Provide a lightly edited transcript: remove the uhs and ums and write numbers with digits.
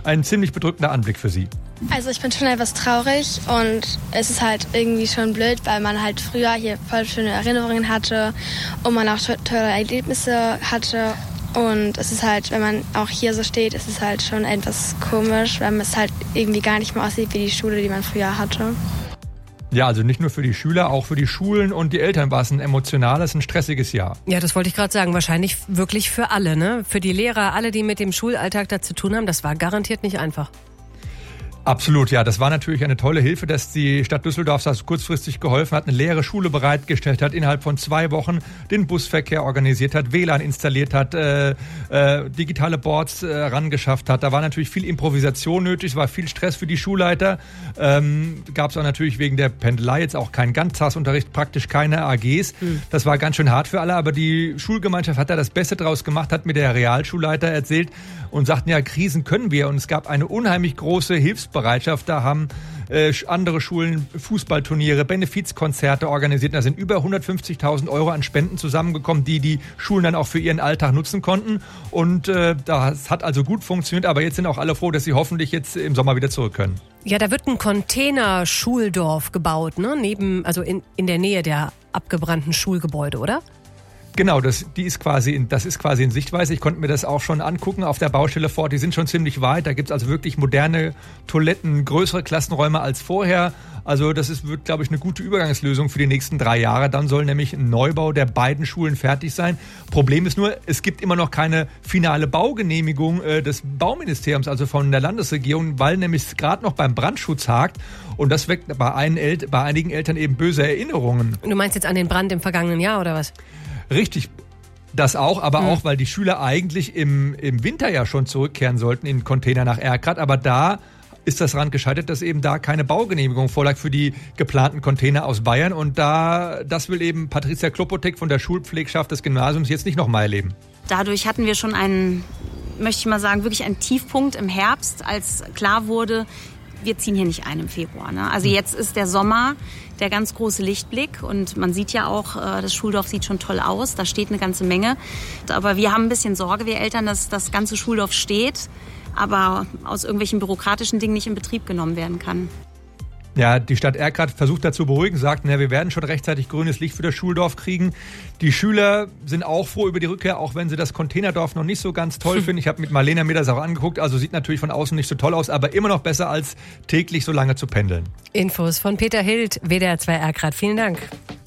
ein ziemlich bedrückender Anblick für Sie. Also ich bin schon etwas traurig und es ist halt irgendwie schon blöd, weil man halt früher hier voll schöne Erinnerungen hatte und man auch tolle Erlebnisse hatte. Und es ist halt, wenn man auch hier so steht, ist es halt schon etwas komisch, weil es halt irgendwie gar nicht mehr aussieht wie die Schule, die man früher hatte. Ja, also nicht nur für die Schüler, auch für die Schulen und die Eltern war es ein emotionales, ein stressiges Jahr. Ja, das wollte ich gerade sagen. Wahrscheinlich wirklich für alle, ne? Für die Lehrer, alle, die mit dem Schulalltag da zu tun haben. Das war garantiert nicht einfach. Absolut, ja. Das war natürlich eine tolle Hilfe, dass die Stadt Düsseldorf das kurzfristig geholfen hat, eine leere Schule bereitgestellt hat, innerhalb von 2 Wochen den Busverkehr organisiert hat, WLAN installiert hat, digitale Boards rangeschafft hat. Da war natürlich viel Improvisation nötig, es war viel Stress für die Schulleiter. Gab es auch natürlich wegen der Pendelei jetzt auch keinen Ganztagsunterricht, praktisch keine AGs. Das war ganz schön hart für alle, aber die Schulgemeinschaft hat da das Beste draus gemacht, hat mir der Realschulleiter erzählt und sagten, ja, Krisen können wir. Und es gab eine unheimlich große Hilfsbereitschaft. Da haben andere Schulen Fußballturniere, Benefizkonzerte organisiert. Da sind über 150.000 Euro an Spenden zusammengekommen, die Schulen dann auch für ihren Alltag nutzen konnten. Und das hat also gut funktioniert. Aber jetzt sind auch alle froh, dass sie hoffentlich jetzt im Sommer wieder zurück können. Ja, da wird ein Container-Schuldorf gebaut, ne? In der Nähe der abgebrannten Schulgebäude, oder? Genau, das ist quasi in Sichtweise. Ich konnte mir das auch schon angucken auf der Baustelle vor. Die sind schon ziemlich weit. Da gibt's also wirklich moderne Toiletten, größere Klassenräume als vorher. Also wird, glaube ich, eine gute Übergangslösung für die nächsten 3 Jahre. Dann soll nämlich ein Neubau der beiden Schulen fertig sein. Problem ist nur, es gibt immer noch keine finale Baugenehmigung des Bauministeriums, also von der Landesregierung, weil nämlich es gerade noch beim Brandschutz hakt. Und das weckt bei einigen Eltern eben böse Erinnerungen. Du meinst jetzt an den Brand im vergangenen Jahr oder was? Richtig, das auch, aber auch, weil die Schüler eigentlich im Winter ja schon zurückkehren sollten in Container nach Erkrath. Aber da ist das daran gescheitert, dass eben da keine Baugenehmigung vorlag für die geplanten Container aus Bayern. Und das will eben Patricia Klopotek von der Schulpflegschaft des Gymnasiums jetzt nicht nochmal erleben. Dadurch hatten wir schon möchte ich mal sagen, wirklich einen Tiefpunkt im Herbst, als klar wurde, wir ziehen hier nicht ein im Februar. Ne? Also jetzt ist der Sommer der ganz große Lichtblick und man sieht ja auch, das Schuldorf sieht schon toll aus, da steht eine ganze Menge. Aber wir haben ein bisschen Sorge, wir Eltern, dass das ganze Schuldorf steht, aber aus irgendwelchen bürokratischen Dingen nicht in Betrieb genommen werden kann. Ja, die Stadt Erkrath versucht dazu zu beruhigen, sagt, wir werden schon rechtzeitig grünes Licht für das Schuldorf kriegen. Die Schüler sind auch froh über die Rückkehr, auch wenn sie das Containerdorf noch nicht so ganz toll finden. Ich habe mit Marlena mir das auch angeguckt, also sieht natürlich von außen nicht so toll aus, aber immer noch besser als täglich so lange zu pendeln. Infos von Peter Hild, WDR 2 Erkrath. Vielen Dank.